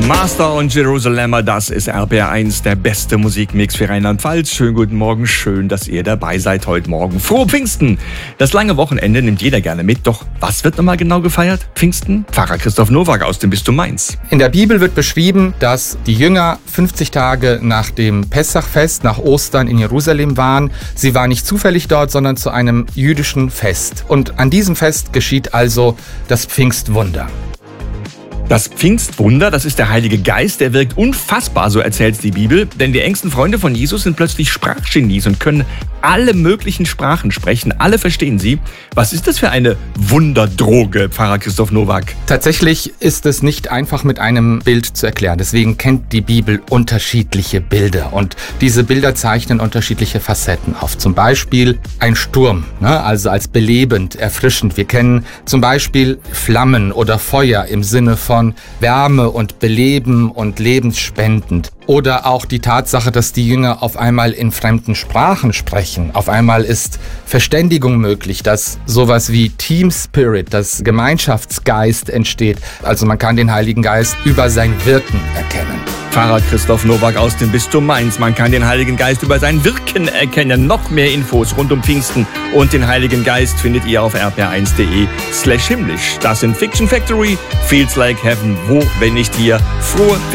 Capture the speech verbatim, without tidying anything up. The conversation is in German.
Master und Jerusalemer, das ist R B R eins, der beste Musikmix für Rheinland-Pfalz. Schönen guten Morgen, schön, dass ihr dabei seid heute Morgen. Frohe Pfingsten! Das lange Wochenende nimmt jeder gerne mit, doch was wird nochmal genau gefeiert? Pfingsten? Pfarrer Christoph Nowak aus dem Bistum Mainz. In der Bibel wird beschrieben, dass die Jünger fünfzig Tage nach dem Pessachfest, nach Ostern in Jerusalem waren. Sie waren nicht zufällig dort, sondern zu einem jüdischen Fest. Und an diesem Fest geschieht also das Pfingstwunder. Das Pfingstwunder, das ist der Heilige Geist, der wirkt unfassbar, so erzählt die Bibel. Denn die engsten Freunde von Jesus sind plötzlich Sprachgenies und können alle möglichen Sprachen sprechen. Alle verstehen sie. Was ist das für eine Wunderdroge, Pfarrer Christoph Nowak? Tatsächlich ist es nicht einfach mit einem Bild zu erklären. Deswegen kennt die Bibel unterschiedliche Bilder. Und diese Bilder zeichnen unterschiedliche Facetten auf. Zum Beispiel ein Sturm, ne? Also als belebend, erfrischend. Wir kennen zum Beispiel Flammen oder Feuer im Sinne von Wärme und Beleben und lebensspendend. Oder auch die Tatsache, dass die Jünger auf einmal in fremden Sprachen sprechen. Auf einmal ist Verständigung möglich, dass sowas wie Team Spirit, das Gemeinschaftsgeist entsteht. Also man kann den Heiligen Geist über sein Wirken erkennen. Pfarrer Christoph Nowak aus dem Bistum Mainz. Man kann den Heiligen Geist über sein Wirken erkennen. Noch mehr Infos rund um Pfingsten und den Heiligen Geist findet ihr auf r p r eins punkt de slash himmlisch. Das sind Fiction Factory, Feels Like Heaven. Wo, wenn nicht hier? Frohe Pfingsten!